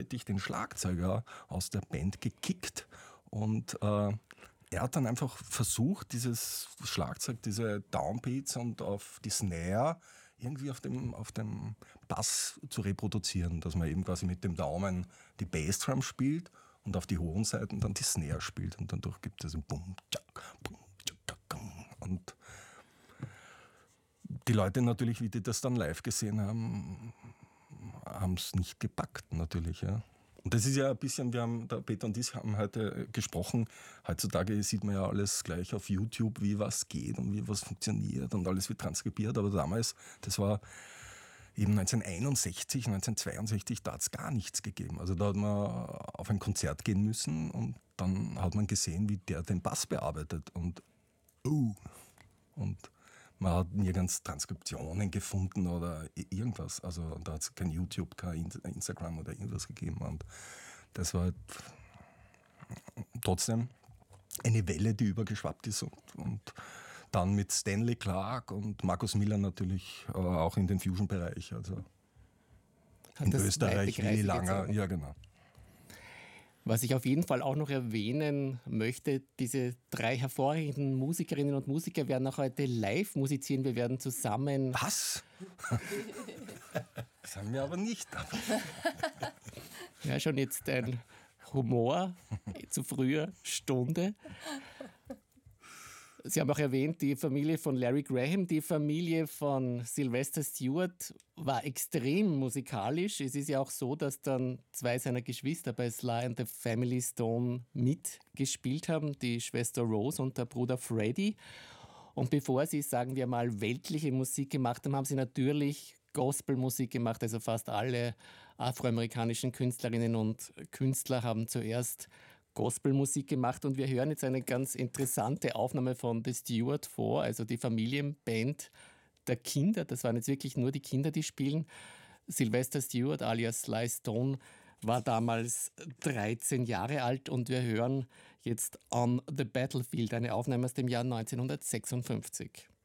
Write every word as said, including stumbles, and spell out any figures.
hätte ich den Schlagzeuger aus der Band gekickt und äh, er hat dann einfach versucht, dieses Schlagzeug, diese Downbeats und auf die Snare irgendwie auf dem, auf dem Bass zu reproduzieren, dass man eben quasi mit dem Daumen die Bassdrum spielt und auf die hohen Seiten dann die Snare spielt und dann gibt es so Bum, Tschak, Bum, Tschak, und die Leute natürlich, wie die das dann live gesehen haben, haben es nicht gepackt natürlich, ja. Und das ist ja ein bisschen, wir haben, der Peter und ich haben heute gesprochen, heutzutage sieht man ja alles gleich auf YouTube, wie was geht und wie was funktioniert und alles wird transkribiert, aber damals, das war eben neunzehnhunderteinundsechzig, neunzehnhundertzweiundsechzig, da hat es gar nichts gegeben. Also da hat man auf ein Konzert gehen müssen und dann hat man gesehen, wie der den Bass bearbeitet und oh, und man hat nirgends Transkriptionen gefunden oder irgendwas. Also da hat es kein YouTube, kein Instagram oder irgendwas gegeben. Und das war halt trotzdem eine Welle, die übergeschwappt ist. Und, und dann mit Stanley Clarke und Markus Miller natürlich äh, auch in den Fusion-Bereich. Also hat in Österreich, Willi Langer. Gezogen. Ja, genau. Was ich auf jeden Fall auch noch erwähnen möchte, diese drei hervorragenden Musikerinnen und Musiker werden auch heute live musizieren. Wir werden zusammen... Was? Das haben wir aber nicht. Ja, schon jetzt ein Humor zu früher Stunde. Sie haben auch erwähnt, die Familie von Larry Graham, die Familie von Sylvester Stewart war extrem musikalisch. Es ist ja auch so, dass dann zwei seiner Geschwister bei Sly and the Family Stone mitgespielt haben, die Schwester Rose und der Bruder Freddie. Und bevor sie, sagen wir mal, weltliche Musik gemacht haben, haben sie natürlich Gospelmusik gemacht. Also fast alle afroamerikanischen Künstlerinnen und Künstler haben zuerst Gospelmusik gemacht und wir hören jetzt eine ganz interessante Aufnahme von The Stewart vor, also die Familienband der Kinder. Das waren jetzt wirklich nur die Kinder, die spielen. Sylvester Stewart alias Sly Stone war damals dreizehn Jahre alt und wir hören jetzt On the Battlefield, eine Aufnahme aus dem Jahr neunzehnhundertsechsundfünfzig.